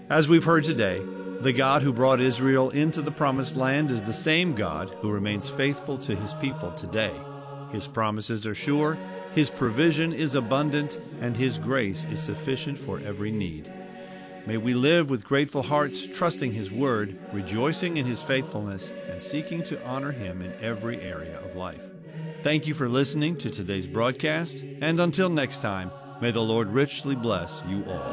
As we've heard today, the God who brought Israel into the promised land is the same God who remains faithful to his people today. His promises are sure, his provision is abundant, and his grace is sufficient for every need. May we live with grateful hearts, trusting his word, rejoicing in his faithfulness, and seeking to honor him in every area of life. Thank you for listening to today's broadcast, and until next time, may the Lord richly bless you all.